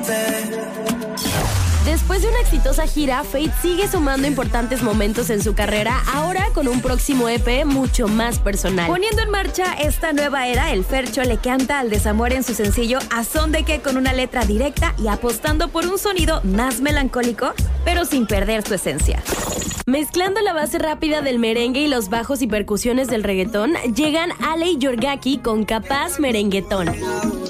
Después de una exitosa gira, Feid sigue sumando importantes momentos en su carrera, ahora con un próximo EP mucho más personal. Poniendo en marcha esta nueva era, el Fercho le canta al desamor en su sencillo A Son de Que, con una letra directa y apostando por un sonido más melancólico, pero sin perder su esencia. Mezclando la base rápida del merengue y los bajos y percusiones del reggaetón, llegan Ale y Yorgaki con Capaz Merenguetón.